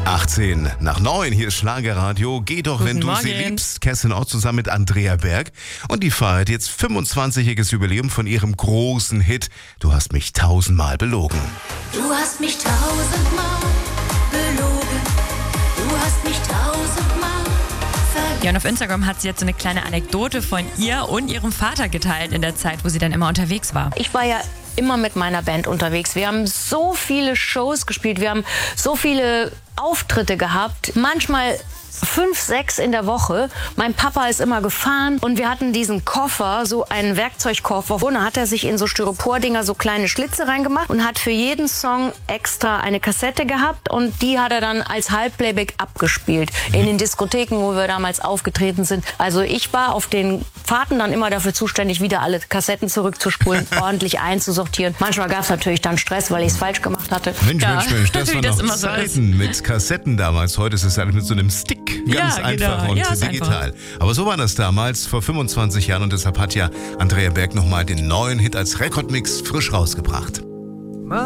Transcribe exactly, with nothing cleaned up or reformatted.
achtzehn nach neun, hier ist Schlagerradio. Geh doch, wenn Guten du sie Morgen. liebst. Kerstin Ott zusammen mit Andrea Berg. Und die feiert jetzt fünfundzwanzigjähriges Jubiläum von ihrem großen Hit Du hast mich tausendmal belogen. Du hast mich tausendmal belogen. Du hast mich tausendmal vergessen. Ja, und auf Instagram hat sie jetzt so eine kleine Anekdote von ihr und ihrem Vater geteilt in der Zeit, wo sie dann immer unterwegs war. Ich war ja immer mit meiner Band unterwegs. Wir haben so viele Shows gespielt, wir haben so viele Auftritte gehabt. Manchmal fünf, sechs in der Woche. Mein Papa ist immer gefahren und wir hatten diesen Koffer, so einen Werkzeugkoffer. Und da hat er sich in so Styropordinger so kleine Schlitze reingemacht und hat für jeden Song extra eine Kassette gehabt und die hat er dann als Halbplayback abgespielt in den Diskotheken, wo wir damals aufgetreten sind. Also ich war auf den Fahrten dann immer dafür zuständig, wieder alle Kassetten zurückzuspulen, ordentlich einzusortieren. Manchmal gab es natürlich dann Stress, weil ich es falsch gemacht hatte. Mensch, Ja, Mensch, Mensch, das wie war das noch immer so Zeiten mit Kassetten damals. Heute ist es alles mit so einem Stick. Ganz Ja, einfach genau. und Ja, ist digital. Aber so war das damals, vor fünfundzwanzig Jahren. Und deshalb hat ja Andrea Berg nochmal den neuen Hit als Rekordmix frisch rausgebracht.